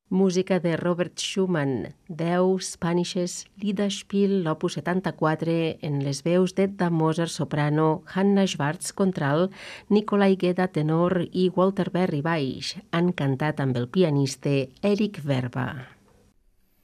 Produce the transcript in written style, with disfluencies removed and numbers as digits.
Música de Robert Schumann, 10 Spanisches Liederspiel, l'opus 74, en les veus d'Edda Moser, soprano, Hanna Schwarz, contralt, Nikolai Gedda, tenor i Walter Berry, baix. Han cantat amb el pianista Eric Verba.